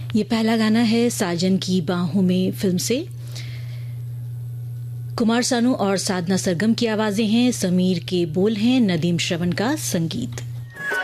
ये पहला गाना है साजन की बाहों में फिल्म से। कुमार सानू और साधना सरगम की आवाजें हैं, समीर के बोल हैं, नदीम श्रवण का संगीत।